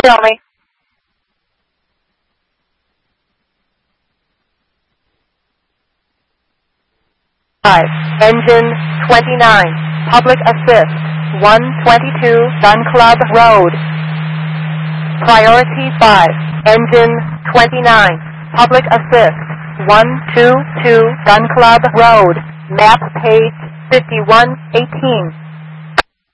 Tell me. Engine 29, Public Assist, 122 Gun Club Road. Priority 5, Engine 29, Public Assist, 122 Gun Club Road. Map page 5118.